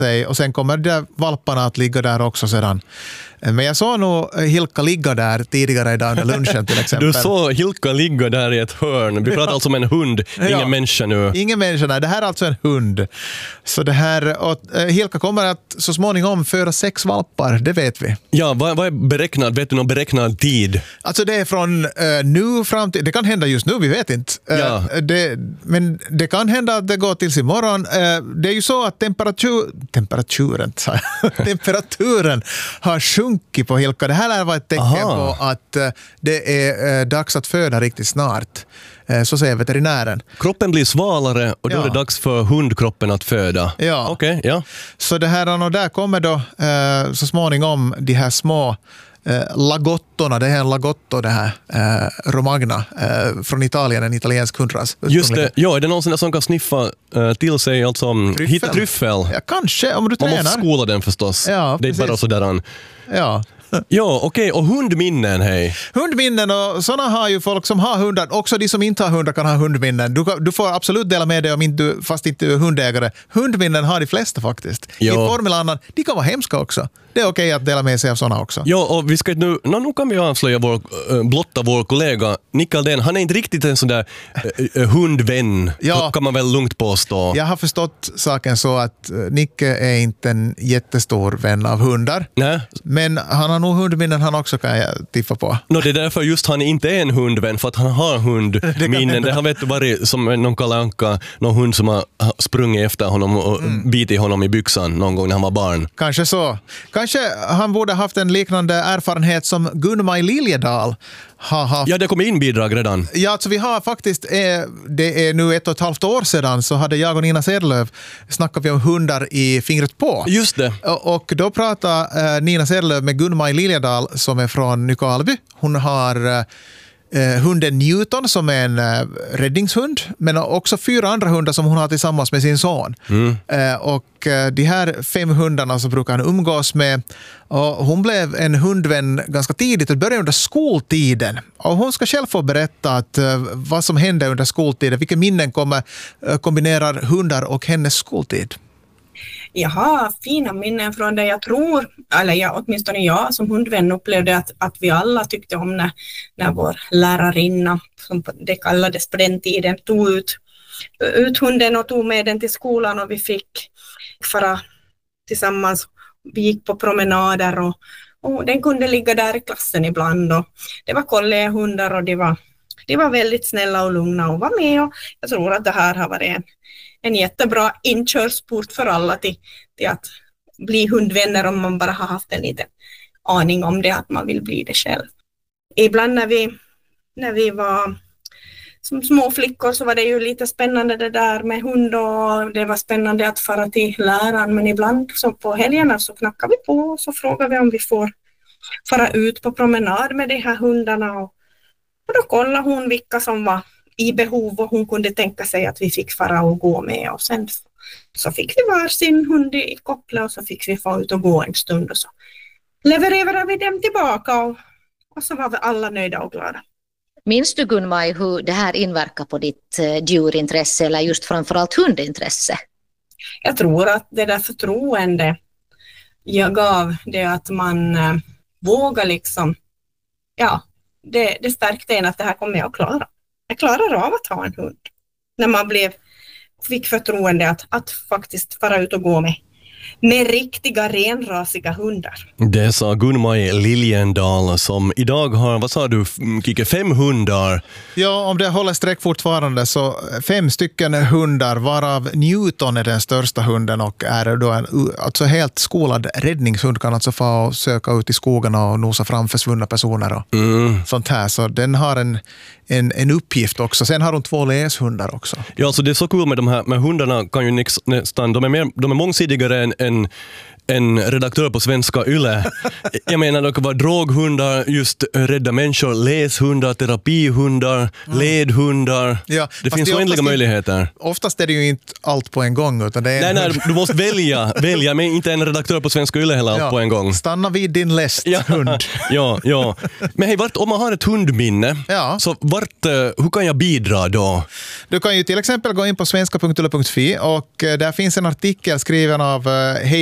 och sen kommer de där valparna att ligga där också sedan. Men jag såg nog Hilka ligga där tidigare idag under lunchen till exempel. Du såg Hilka ligga där i ett hörn. Vi pratar alltså om en hund, ingen människa nu. Ingen människa, nej. Det här är alltså en hund. Så det här, och Hilka kommer att så småningom föra 6 valpar, det vet vi. Ja, vad är beräknad? Vet du någon beräknad tid? Alltså det är från nu fram till, det kan hända just nu, vi vet inte. Ja. Men det kan hända att det går tills imorgon. Det är ju så att temperaturen har sjunkit på Hilka. Det här lär vara ett tecken på att det är dags att föda riktigt snart. Så säger veterinären. Kroppen blir svalare och då är det dags för hundkroppen att föda. Ja. Okej, ja. Så det här, och där kommer då så småningom de här små lagottorna, det är en lagotto det här, Romagna från Italien, en italiensk hundras. Just det, ja, är det någon som kan sniffa till sig, alltså hitta tryffel? Ja, kanske, om du tränar. Man måste skola den förstås. Ja, det är bara sådär. Ja. Ja, okej. Och hundminnen, hej. Hundminnen, och sådana har ju folk som har hundar. Också de som inte har hundar kan ha hundminnen. Du får absolut dela med dig om inte, fast inte du är hundägare. Hundminnen har de flesta faktiskt. Ja. I formelannan, de kan vara hemska också. Det är okej att dela med sig av sådana också. Ja, och vi ska nu kan vi avslöja blotta vår kollega Nick Aldén. Han är inte riktigt en sån där hundvän, kan man väl lugnt påstå. Jag har förstått saken så att Nick är inte en jättestor vän av hundar. Nej. Men han har nog hundminnen han också, kan jag tippa på. Det är därför just han inte är en hundvän, för att han har hundminnen. Det har vet du varit som någon Kalle Anka, någon hund som har sprungit efter honom och bitit honom i byxan någon gång när han var barn. Kanske så. Kanske han borde haft en liknande erfarenhet som Gun-Maj Liljedahl har haft. Ja, det kom in bidrag redan. Ja, alltså vi har faktiskt, det är nu 1,5 år sedan så hade jag och Nina Sedlöv snackat vi om hundar i Fingret på. Just det. Och då pratade Nina Sedlöv med Gun-Maj Liljedahl som är från Nykarleby. Hon har hunden Newton som är en räddningshund, men också 4 andra hundar som hon har tillsammans med sin son. Och de här 5 hundarna så brukar han umgås med, och hon blev en hundvän ganska tidigt, det började under skoltiden, och hon ska själv få berätta att vad som hände under skoltiden, vilka minnen kombinerar hundar och hennes skoltid. Jag har fina minnen från det. Jag tror, eller åtminstone jag som hundvän upplevde att vi alla tyckte om när vår lärarinna, som det kallades på den tiden, tog ut hunden och tog med den till skolan, och vi fick fara tillsammans. Vi gick på promenader och den kunde ligga där i klassen ibland, och det var kollegehundar och de var väldigt snälla och lugna och var med, och jag tror att det här har varit en jättebra inkörsport för alla till att bli hundvänner om man bara har haft en liten aning om det, att man vill bli det själv. Ibland när vi var som små flickor så var det ju lite spännande det där med hund, och det var spännande att fara till läraren, men ibland så på helgerna så knackar vi på och så frågar vi om vi får fara ut på promenad med de här hundarna, och då kollar hon vilka som var i behov, och hon kunde tänka sig att vi fick fara och gå med, och sen så fick vi var sin hund i kopplet, och så fick vi få ut och gå en stund, och så levererade vi dem tillbaka, och så var vi alla nöjda och glada. Minns du, Gun-Maj, hur det här inverkar på ditt djurintresse eller just framförallt hundintresse? Jag tror att det där förtroende jag gav, det att man vågar liksom, det stärkte en att det här kommer jag att klara. Jag klarar av att ha en hund. När man fick förtroende att faktiskt fara ut och gå med riktiga renrasiga hundar. Det sa Gun-Maj Liljedahl som idag har, vad sa du, Kike, 5 hundar? Ja, om det håller streck fortfarande så 5 stycken hundar, varav Newton är den största hunden och är då en alltså helt skolad räddningshund, kan alltså få söka ut i skogarna och nosa fram försvunna personer och sånt här. Så den har en uppgift också. Sen har de 2 läshundar också. Ja, så det är så kul med de här med hundarna, kan ju nästan, de är mångsidigare än en redaktör på Svenska Yle. Jag menar, det kan vara droghundar, just rädda människor, läshundar, terapihundar, ledhundar. Ja, det finns oändliga möjligheter. Oftast är det ju inte allt på en gång. Utan det är Nej, du måste välja, men inte en redaktör på Svenska Yle heller allt på en gång. Stanna vid din lästhund. Ja. Men hej, om man har ett hundminne, så hur kan jag bidra då? Du kan ju till exempel gå in på svenska.yle.fi och där finns en artikel skriven av